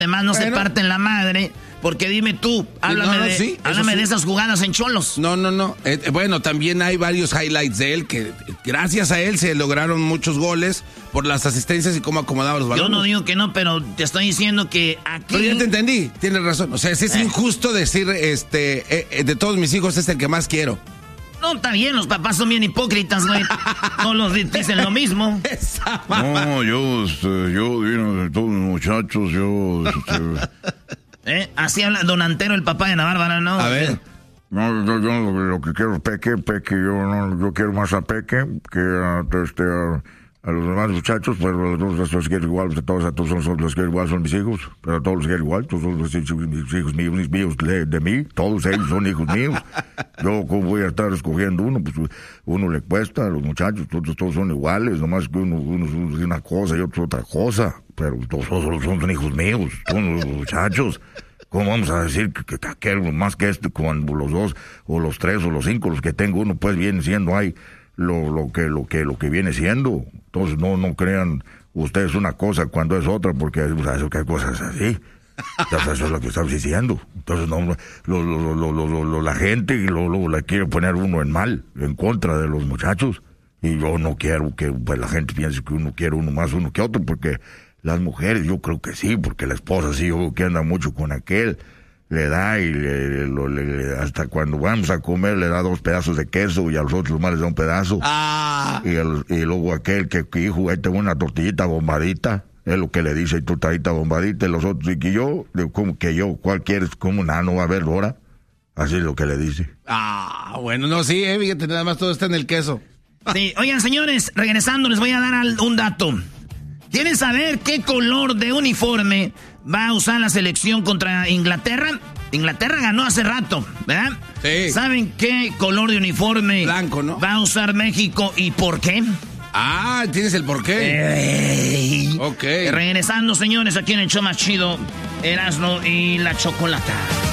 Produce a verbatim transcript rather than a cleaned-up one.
Además no bueno. se parten la madre, porque dime tú, háblame, no, no, de, sí, háblame sí. de esas jugadas en Cholos. No, no, no. Eh, bueno, también hay varios highlights de él que gracias a él se lograron muchos goles por las asistencias y cómo acomodaba los balones. Yo no digo que no, pero te estoy diciendo que aquí... Pero ya te entendí, tienes razón. O sea, es, es eh. injusto decir, este, eh, de todos mis hijos es el que más quiero. No, está bien, los papás son bien hipócritas, güey. No los dicen lo mismo. No, yo, este, yo, de todos los muchachos, yo... Este... ¿Eh? Así habla Don Antero, el papá de Ana Bárbara, ¿no? A ver. No, yo, yo lo, lo que quiero es Peque, Peque, yo no, yo quiero más a Peque que a, este, a, a los demás muchachos, pero a todos los quiero igual, a todos, a todos los quiero igual, son mis hijos, pero a todos los quiero igual, todos los hijos míos, mis míos de, de mí, todos ellos son hijos míos. Yo, ¿cómo voy a estar escogiendo uno? Pues uno le cuesta, a los muchachos, todos, todos son iguales, nomás que uno, uno es una cosa y otro otra cosa, pero todos, todos son, son hijos míos, son los muchachos. ¿Cómo vamos a decir que, que aquel más que este, cuando los dos, o los tres, o los cinco, los que tengo uno, pues viene siendo ahí lo, lo que, lo que, lo que viene siendo? Entonces no, no crean ustedes una cosa cuando es otra, porque o sea, que hay cosas así. Entonces eso es lo que estamos diciendo. Entonces no, lo, lo, lo, lo, lo, la gente lo, lo, la quiere poner uno en mal, en contra de los muchachos. Y yo no quiero que pues, la gente piense que uno quiere uno más uno que otro, porque las mujeres yo creo que sí, porque la esposa sí, yo creo que anda mucho con aquel, le da y le, lo, le, hasta cuando vamos a comer le da dos pedazos de queso y a los otros más les da un pedazo. Ah. Y, el, y luego aquel que, que hijo, ahí tengo una tortillita bombadita, es lo que le dice, y tortillita bombadita, y los otros, y que yo, como que yo, ¿cuál quieres? Como nada, no va a haber hora. Así es lo que le dice. Ah, bueno, no, sí, eh, fíjate, nada más todo está en el queso. Sí, oigan, señores, regresando les voy a dar un dato. ¿Quieren saber qué color de uniforme va a usar la selección contra Inglaterra? Inglaterra ganó hace rato, ¿verdad? Sí. ¿Saben qué color de uniforme blanco, ¿no? va a usar México y por qué? Ah, ¿tienes el por qué? Ey. Ok. Regresando, señores, aquí en el show más chido, Erasmo y la Chocolata.